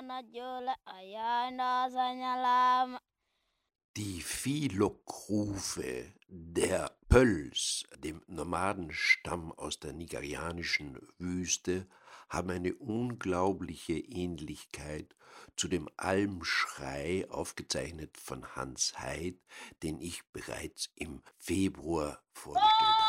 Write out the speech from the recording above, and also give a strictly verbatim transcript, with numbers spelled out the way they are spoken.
najole ayanda sanyalama. Die Viehlockrufe der Pöls, dem Nomadenstamm aus der nigerianischen Wüste, haben eine unglaubliche Ähnlichkeit zu dem Almschrei, aufgezeichnet von Hans Haid, den ich bereits im Februar vorgestellt habe.